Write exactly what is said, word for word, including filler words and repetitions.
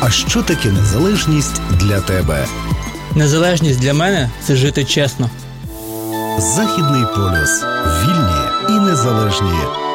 А що таке незалежність для тебе? Незалежність для мене – це жити чесно. Західний полюс. Вільні і незалежні